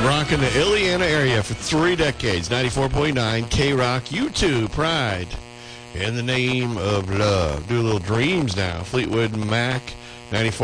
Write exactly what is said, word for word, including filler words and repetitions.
Rocking the Illiana area for three decades. ninety-four point nine K-Rock, U two, Pride. In the Name of Love. Do a little Dreams now. Fleetwood Mac, ninety-four.